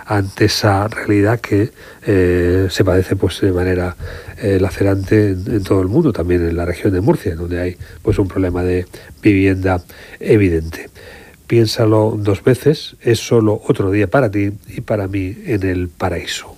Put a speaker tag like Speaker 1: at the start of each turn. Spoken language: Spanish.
Speaker 1: ante esa realidad que se padece pues de manera lacerante en todo el mundo, también en la región de Murcia, donde hay pues un problema de vivienda evidente. Piénsalo 2 veces, es solo otro día para ti y para mí en el paraíso.